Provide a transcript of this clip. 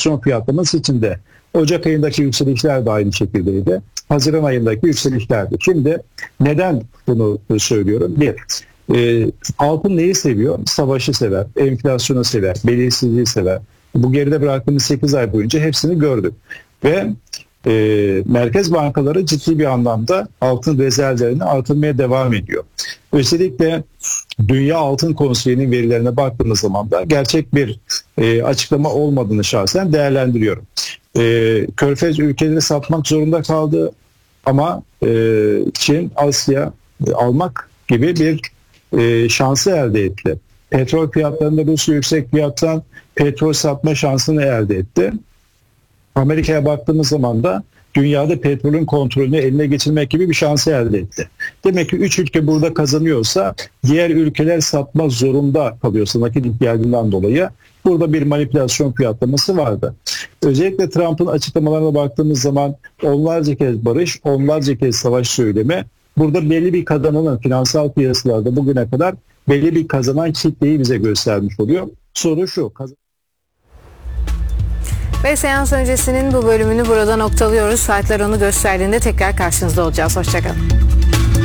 enflasyon fiyatlaması içinde. Ocak ayındaki yükselişler de aynı şekildeydi. Haziran ayındaki yükselişlerdi. Şimdi neden bunu söylüyorum? Bir, altın neyi seviyor? Savaşı sever, enflasyonu sever, belirsizliği sever. Bu geride bıraktığımız 8 ay boyunca hepsini gördük. Ve merkez bankaları ciddi bir anlamda altın rezervlerini artırmaya devam ediyor. Özellikle Dünya Altın Konseyi'nin verilerine baktığımız zaman da gerçek bir açıklama olmadığını şahsen değerlendiriyorum. Körfez ülkeleri satmak zorunda kaldı ama Çin, Asya almak gibi bir şansı elde etti. Petrol fiyatlarında Rusya yüksek fiyattan petrol satma şansını elde etti. Amerika'ya baktığımız zaman da dünyada petrolün kontrolünü eline geçirmek gibi bir şansı elde etti. Demek ki 3 ülke burada kazanıyorsa diğer ülkeler satmak zorunda kalıyorsa nakit ihtiyacından dolayı burada bir manipülasyon fiyatlaması vardı. Özellikle Trump'ın açıklamalarına baktığımız zaman onlarca kez barış, onlarca kez savaş söylemi. Burada belli bir kazananın finansal piyasalarda bugüne kadar belli bir kazanan kitleyi bize göstermiş oluyor. Soru şu. Ve seans öncesinin bu bölümünü burada noktalıyoruz. Saatler onu gösterdiğinde tekrar karşınızda olacağız. Hoşçakalın.